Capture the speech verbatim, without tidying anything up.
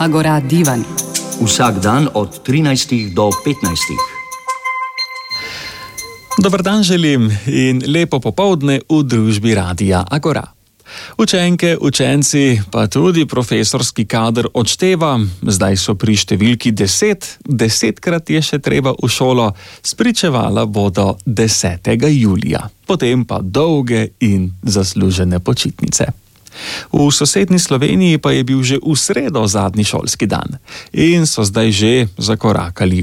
Agora Divan. Vsak dan od trinajstih do petnajstih. Dober dan želim in lepo popoldne v družbi Radia Agora. Učenke, učenci, pa tudi profesorski kader odšteva, zdaj so pri številki deset, desetkrat je še treba v šolo, spričevala bodo desetega julija, potem pa dolge in zaslužene počitnice. V sosednji Sloveniji pa je bil že v sredo zadnji šolski dan in so zdaj že zakorakali